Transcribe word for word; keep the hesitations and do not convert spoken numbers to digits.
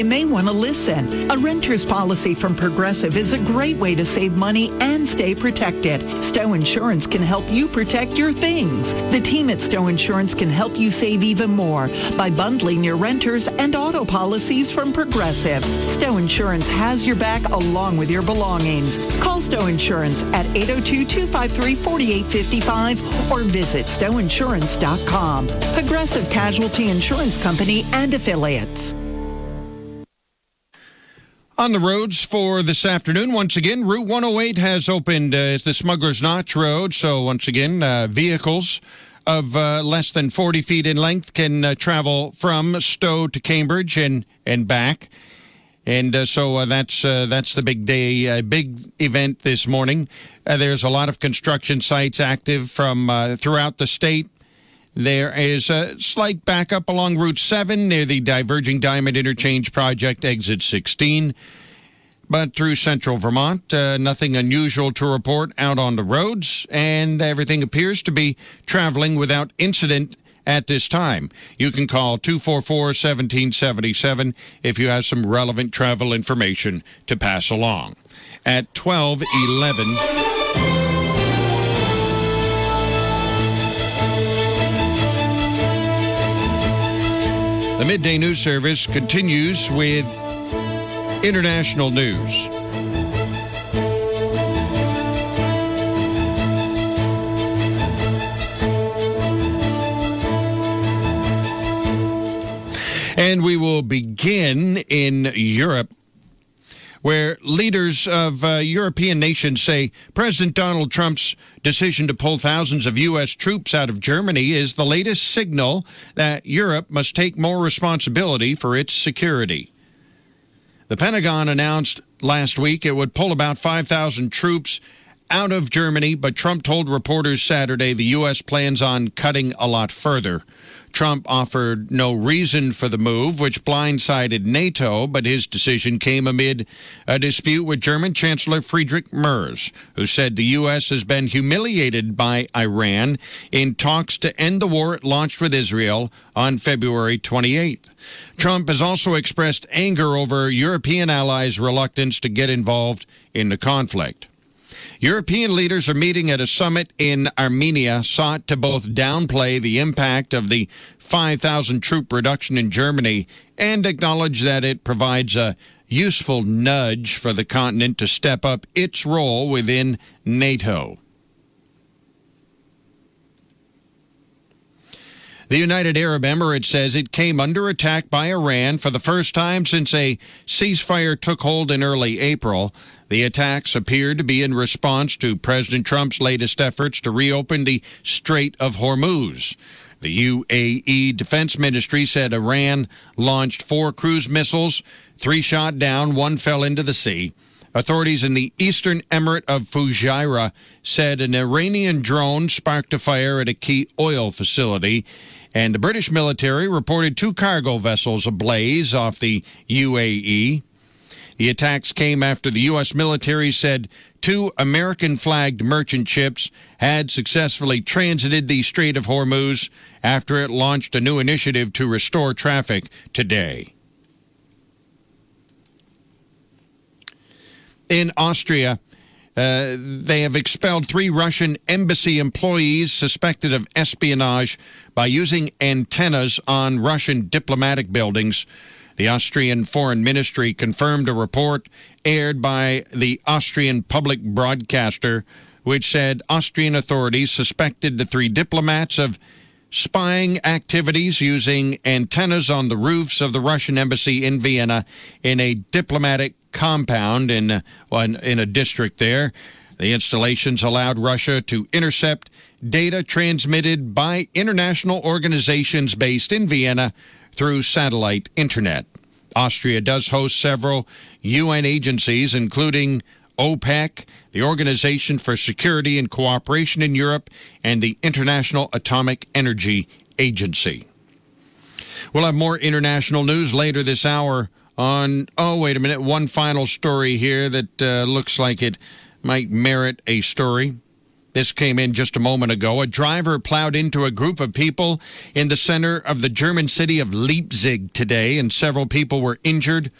You may want to listen. A renter's policy from Progressive is a great way to save money and stay protected. Stowe Insurance can help you protect your things. The team at Stowe Insurance can help you save even more by bundling your renters and auto policies from Progressive. Stowe Insurance has your back along with your belongings. Call Stowe Insurance at eight oh two, two five three, four eight five five or visit stowe insurance dot com. Progressive Casualty Insurance Company and affiliates. On the roads for this afternoon, once again, Route one oh eight has opened uh, the Smuggler's Notch Road. So once again, uh, vehicles of uh, less than forty feet in length can uh, travel from Stowe to Cambridge and, and back. And uh, so uh, that's uh, that's the big day, uh, big event this morning. Uh, there's a lot of construction sites active from uh, throughout the state. There is a slight backup along Route seven near the Diverging Diamond Interchange Project, exit sixteen. But through central Vermont, uh, nothing unusual to report out on the roads, and everything appears to be traveling without incident at this time. You can call two four four, one seven seven seven if you have some relevant travel information to pass along. At twelve eleven... The Midday News Service continues with international news. And we will begin in Europe, where leaders of uh, European nations say President Donald Trump's decision to pull thousands of U S troops out of Germany is the latest signal that Europe must take more responsibility for its security. The Pentagon announced last week it would pull about five thousand troops out of Germany, but Trump told reporters Saturday the U S plans on cutting a lot further. Trump offered no reason for the move, which blindsided NATO, but his decision came amid a dispute with German Chancellor Friedrich Merz, who said the U S has been humiliated by Iran in talks to end the war it launched with Israel on February twenty-eighth. Trump has also expressed anger over European allies' reluctance to get involved in the conflict. European leaders are meeting at a summit in Armenia sought to both downplay the impact of the five thousand troop reduction in Germany and acknowledge that it provides a useful nudge for the continent to step up its role within NATO. The United Arab Emirates says it came under attack by Iran for the first time since a ceasefire took hold in early April. The attacks appear to be in response to President Trump's latest efforts to reopen the Strait of Hormuz. The U A E Defense Ministry said Iran launched four cruise missiles, three shot down, one fell into the sea. Authorities in the eastern emirate of Fujairah said an Iranian drone sparked a fire at a key oil facility. And the British military reported two cargo vessels ablaze off the U A E. The attacks came after the U S military said two American-flagged merchant ships had successfully transited the Strait of Hormuz after it launched a new initiative to restore traffic today. In Austria, uh, they have expelled three Russian embassy employees suspected of espionage by using antennas on Russian diplomatic buildings. The Austrian Foreign Ministry confirmed a report aired by the Austrian public broadcaster, which said Austrian authorities suspected the three diplomats of spying activities using antennas on the roofs of the Russian embassy in Vienna in a diplomatic compound in, uh, in a district there. The installations allowed Russia to intercept data transmitted by international organizations based in Vienna through satellite internet. Austria does host several U N agencies, including OPEC, the Organization for Security and Cooperation in Europe, and the International Atomic Energy Agency. We'll have more international news later this hour on, oh, wait a minute, one final story here that uh, looks like it might merit a story. This came in just a moment ago. A driver plowed into a group of people in the center of the German city of Leipzig today, and several people were injured.